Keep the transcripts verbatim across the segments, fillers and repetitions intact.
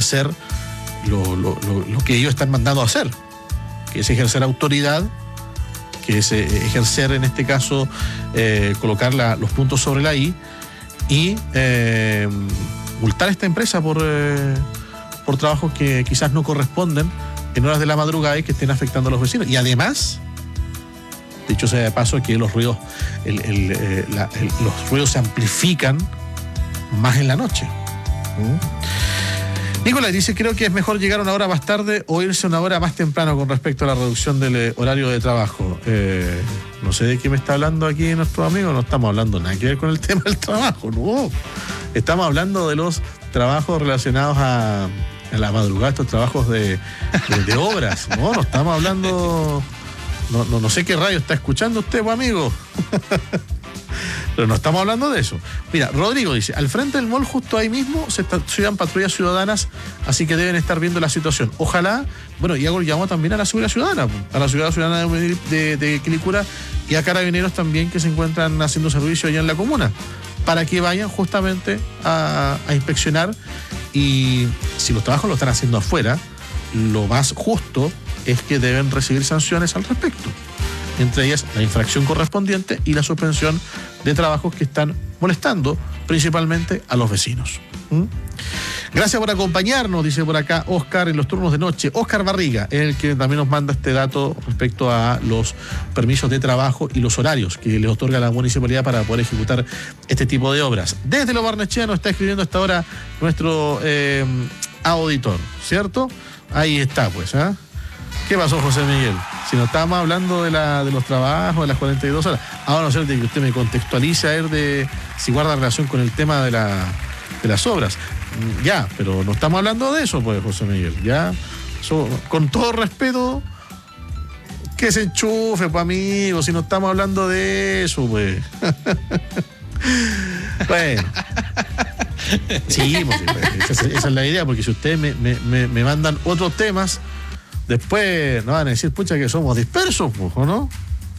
ejercer lo, lo, lo, lo que ellos están mandando a hacer, que es ejercer autoridad, que es eh, ejercer, en este caso, eh, colocar la, los puntos sobre la I y eh, multar a esta empresa por, eh, por trabajos que quizás no corresponden en horas de la madrugada y que estén afectando a los vecinos. Y además, dicho sea de paso, que los ruidos, el, el, eh, la, el, los ruidos se amplifican más en la noche. ¿Mm? Nicolás dice, creo que es mejor llegar una hora más tarde o irse una hora más temprano con respecto a la reducción del eh, horario de trabajo. Eh, no sé de qué me está hablando aquí nuestro amigo, no estamos hablando nada que ver con el tema del trabajo, no. Estamos hablando de los trabajos relacionados a, a la madrugada, estos trabajos de, de, de obras, ¿no? No estamos hablando... No, no, no sé qué radio está escuchando usted, pues, amigo. Pero no estamos hablando de eso. Mira, Rodrigo dice, al frente del mall justo ahí mismo se estacionan patrullas ciudadanas, así que deben estar viendo la situación. Ojalá, bueno, y hago el llamado también a la seguridad ciudadana, a la seguridad ciudadana de, de, de Quilicura y a carabineros también que se encuentran haciendo servicio allá en la comuna, para que vayan justamente a, a inspeccionar, y si los trabajos lo están haciendo afuera, lo más justo es que deben recibir sanciones al respecto. Entre ellas la infracción correspondiente y la suspensión de trabajos que están molestando principalmente a los vecinos. ¿Mm? Gracias por acompañarnos, dice por acá Oscar, en los turnos de noche. Oscar Barriga es el que también nos manda este dato respecto a los permisos de trabajo y los horarios que les otorga la municipalidad para poder ejecutar este tipo de obras. Desde Lo Barnechea nos está escribiendo hasta ahora nuestro eh, auditor, ¿cierto? Ahí está, pues, ¿ah? ¿eh? ¿Qué pasó, José Miguel? Si no estábamos hablando de, la, de los trabajos, de las cuarenta y dos horas. Ahora, no sé, de que usted me contextualice a ver de si guarda relación con el tema de, la, de las obras. Ya, pero no estamos hablando de eso, pues, José Miguel. Ya, so, con todo respeto, que se enchufe, pues, amigo, si no estamos hablando de eso, pues. Bueno. Sí, pues, pues esa, esa es la idea, porque si ustedes me, me, me, me mandan otros temas, después nos van a decir, pucha, que somos dispersos, ¿o no?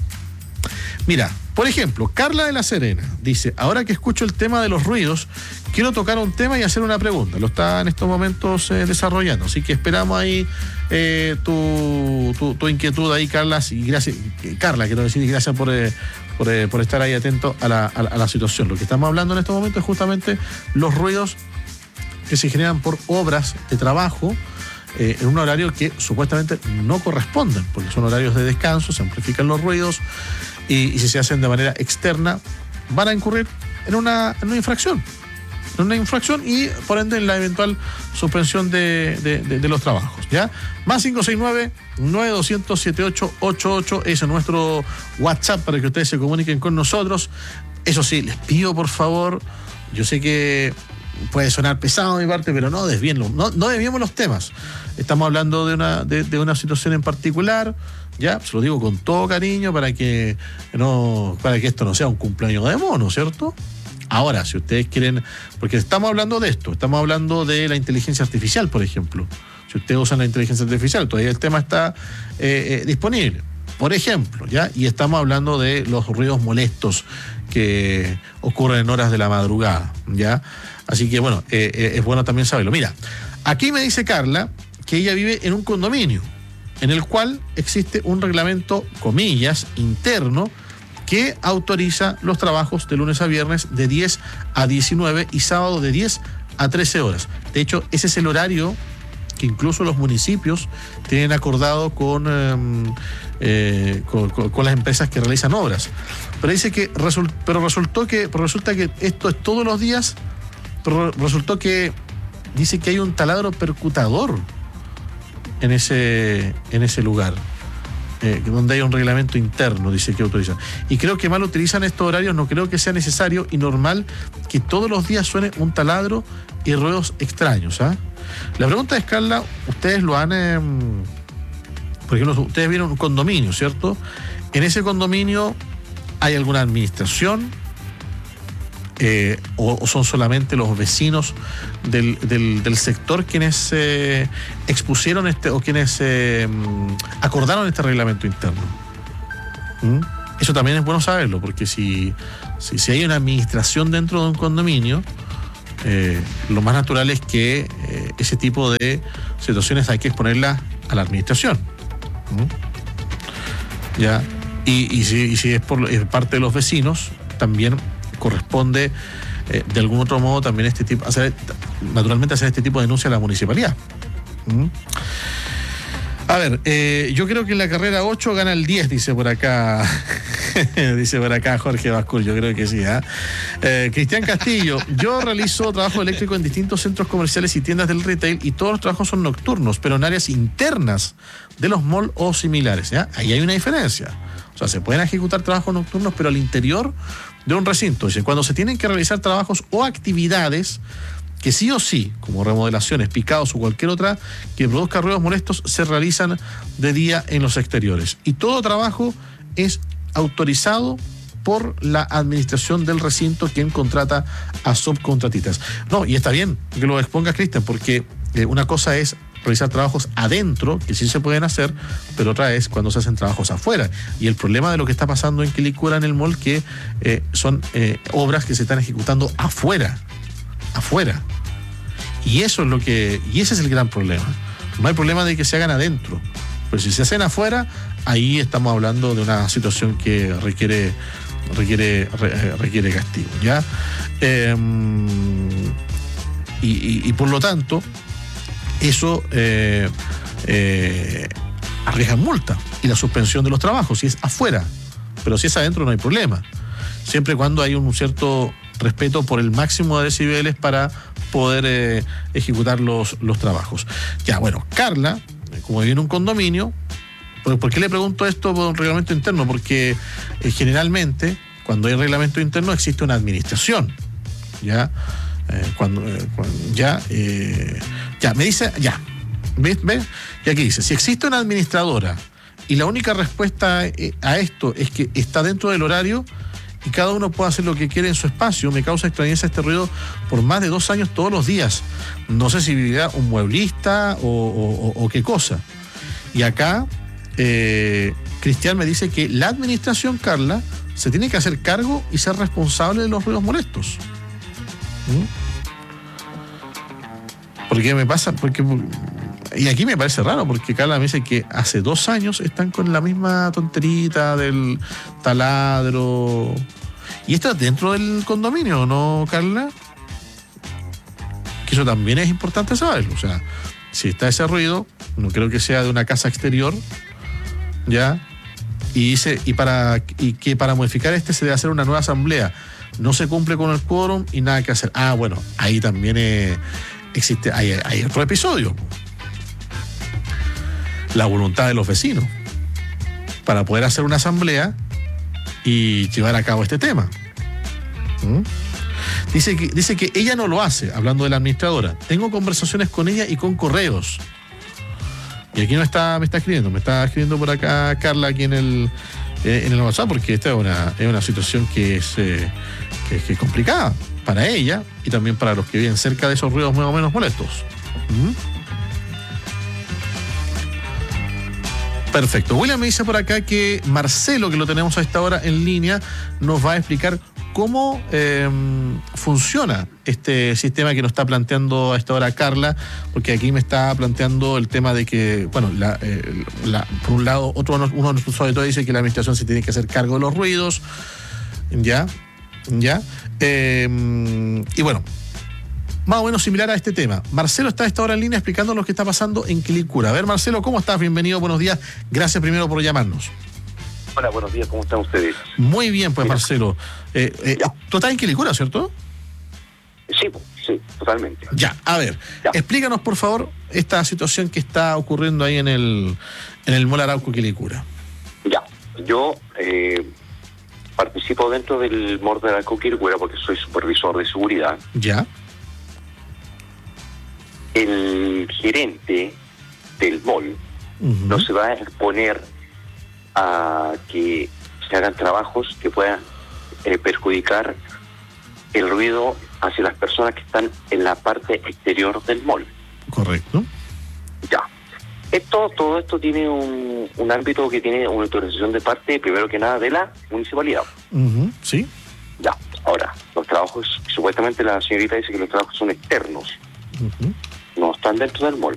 Mira, por ejemplo, Carla de La Serena dice, ahora que escucho el tema de los ruidos, quiero tocar un tema y hacer una pregunta. Lo está en estos momentos eh, desarrollando, así que esperamos ahí eh, tu, tu, tu inquietud ahí, Carla, y gracias, Carla, quiero decir, y gracias por, eh, por, eh, por estar ahí atento a la, a, la, a la situación. Lo que estamos hablando en estos momentos es justamente los ruidos que se generan por obras de trabajo, Eh, en un horario que supuestamente no corresponden, porque son horarios de descanso, se amplifican los ruidos y, y si se hacen de manera externa van a incurrir en una, en una infracción, en una infracción y por ende en la eventual suspensión de, de, de, de los trabajos, ¿ya? Más cinco seis nueve, nueve dos cero cero, siete ocho ocho ocho es nuestro WhatsApp para que ustedes se comuniquen con nosotros. Eso sí, les pido por favor, yo sé que puede sonar pesado de mi parte, pero no desvíenlo, no, no desviemos los temas. Estamos hablando de una, de, de una situación en particular, ya, se lo digo con todo cariño para que no, para que esto no sea un cumpleaños de mono, ¿cierto? Ahora, si ustedes quieren, porque estamos hablando de esto, estamos hablando de la inteligencia artificial, por ejemplo. Si ustedes usan la inteligencia artificial, todavía el tema está eh, eh, disponible. Por ejemplo, ¿ya? Y estamos hablando de los ruidos molestos que ocurren en horas de la madrugada, ¿ya? Así que, bueno, eh, eh, es bueno también saberlo. Mira, aquí me dice Carla que ella vive en un condominio en el cual existe un reglamento, comillas, interno, que autoriza los trabajos de lunes a viernes de diez a diecinueve y sábado de diez a trece horas. De hecho, ese es el horario que incluso los municipios tienen acordado con, eh, eh, con, con, con las empresas que realizan obras. Pero dice que result, pero resultó que pero resulta que esto es todos los días, pero resultó que dice que hay un taladro percutador en ese, en ese lugar, eh, donde hay un reglamento interno, dice que autoriza. Y creo que mal utilizan estos horarios, no creo que sea necesario y normal que todos los días suene un taladro y ruidos extraños, ¿ah? ¿eh? La pregunta es, Carla, ustedes lo han, eh, por ejemplo, ustedes vieron un condominio, ¿cierto? En ese condominio hay alguna administración eh, o, o son solamente los vecinos del, del, del sector quienes eh, expusieron este o quienes eh, acordaron este reglamento interno. ¿Mm? Eso también es bueno saberlo, porque si, si, si hay una administración dentro de un condominio, eh, lo más natural es que eh, ese tipo de situaciones hay que exponerlas a la administración. ¿Mm? ¿Ya? Y, y, si, y si es por es parte de los vecinos, también corresponde eh, de algún otro modo también este tipo, hacer, naturalmente hacer este tipo de denuncia a la municipalidad. ¿Mm? A ver, eh, yo creo que en la carrera ocho gana el diez, dice por acá, dice por acá Jorge Bascur, yo creo que sí. ¿eh? Eh, Cristian Castillo, yo realizo trabajo eléctrico en distintos centros comerciales y tiendas del retail y todos los trabajos son nocturnos, pero en áreas internas de los malls o similares. ¿ya? Ahí hay una diferencia. O sea, se pueden ejecutar trabajos nocturnos, pero al interior de un recinto. Dice, cuando se tienen que realizar trabajos o actividades que sí o sí, como remodelaciones, picados o cualquier otra que produzca ruidos molestos, se realizan de día en los exteriores. Y todo trabajo es autorizado por la administración del recinto, quien contrata a subcontratistas. No, y está bien que lo expongas, Cristian, porque eh, una cosa es realizar trabajos adentro, que sí se pueden hacer, pero otra es cuando se hacen trabajos afuera. Y el problema de lo que está pasando en Quilicura, en el mall, que eh, son eh, obras que se están ejecutando afuera. afuera. Y eso es lo que, y ese es el gran problema. No hay problema de que se hagan adentro, pero si se hacen afuera, ahí estamos hablando de una situación que requiere requiere re, requiere castigo, ¿ya? Eh, y, y, y por lo tanto, eso eh, eh, arriesga multa y la suspensión de los trabajos si es afuera, pero si es adentro no hay problema, siempre y cuando hay un cierto respeto por el máximo de decibeles para poder eh, ejecutar los, los trabajos. Ya, bueno, Carla, como vive en un condominio, ¿por, ¿por qué le pregunto esto por un reglamento interno? Porque eh, generalmente, cuando hay reglamento interno, existe una administración, ¿ya? Eh, cuando, eh, cuando ya, eh, ya, me dice, ya, ¿ves? ¿ves? Y aquí dice, si existe una administradora y la única respuesta a esto es que está dentro del horario, y cada uno puede hacer lo que quiere en su espacio, me causa extrañeza este ruido por más de dos años todos los días. No sé si vivirá un mueblista o, o, o qué cosa. Y acá, eh, Cristian me dice que la administración, Carla, se tiene que hacer cargo y ser responsable de los ruidos molestos. ¿Mm? Porque me pasa, porque... Y aquí me parece raro, porque Carla me dice que hace dos años están con la misma tonterita del taladro. Y esto es dentro del condominio, ¿no, Carla? Que eso también es importante saberlo. O sea, si está ese ruido, no creo que sea de una casa exterior, ¿ya? Y dice, y para y que para modificar este se debe hacer una nueva asamblea. No se cumple con el quórum y nada que hacer. Ah, bueno, ahí también eh, existe, hay, hay otro episodio. La voluntad de los vecinos para poder hacer una asamblea y llevar a cabo este tema. ¿Mm? Dice que, dice que ella no lo hace, hablando de la administradora. Tengo conversaciones con ella y con correos. Y aquí me está, me está escribiendo, me está escribiendo por acá Carla aquí en el, eh, en el WhatsApp, porque esta es una, es una situación que es, eh, que, que es complicada para ella y también para los que viven cerca de esos ruidos más o menos molestos. ¿Mm? Perfecto. William me dice por acá que Marcelo, que lo tenemos a esta hora en línea, nos va a explicar cómo eh, funciona este sistema que nos está planteando a esta hora Carla, porque aquí me está planteando el tema de que, bueno, la, eh, la, por un lado, otro uno de nuestros auditores dice que la administración se tiene que hacer cargo de los ruidos, ya, ya, eh, y bueno, más o menos similar a este tema. Marcelo está a esta hora en línea explicando lo que está pasando en Quilicura. A ver, Marcelo, ¿cómo estás? Bienvenido, buenos días. Gracias primero por llamarnos. Hola, buenos días, ¿cómo están ustedes? Muy bien, pues, Mira. Marcelo. Eh, eh, ¿Tú estás en Quilicura, cierto? Sí, sí, totalmente. Ya, a ver, Ya. explícanos, por favor, esta situación que está ocurriendo ahí en el, en el Mall Arauco Quilicura. Ya, yo eh, participo dentro del Mall de Arauco Quilicura porque soy supervisor de seguridad. Ya. El gerente del mall Uh-huh. no se va a exponer a que se hagan trabajos que puedan eh, perjudicar el ruido hacia las personas que están en la parte exterior del mall. Correcto. Ya. Esto, todo esto tiene un, un ámbito que tiene una autorización de parte, primero que nada, de la municipalidad. Uh-huh. Sí. Ya. Ahora, los trabajos trabajos, supuestamente la señorita dice que los trabajos son externos, Ujú. no están dentro del mall.